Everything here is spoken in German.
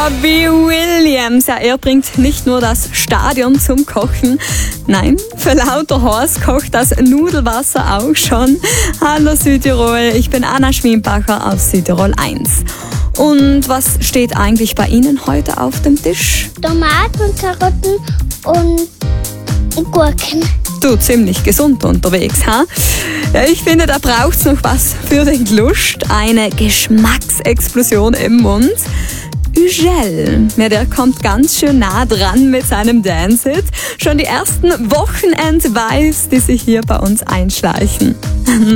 Robbie Williams. Ja, er bringt nicht nur das Stadion zum Kochen. Nein, für lauter Horst kocht das Nudelwasser auch schon. Hallo Südtirol, ich bin Anna Schmienbacher auf Südtirol 1. Und was steht eigentlich bei Ihnen heute auf dem Tisch? Tomaten, Karotten und Gurken. Du, ziemlich gesund unterwegs, ha? Ja, ich finde, da braucht's noch was für den Glust. Eine Geschmacksexplosion im Mund. Ugel, ja, der kommt ganz schön nah dran mit seinem Dance-Hit. Schon die ersten Wochenend-Vibes, die sich hier bei uns einschleichen.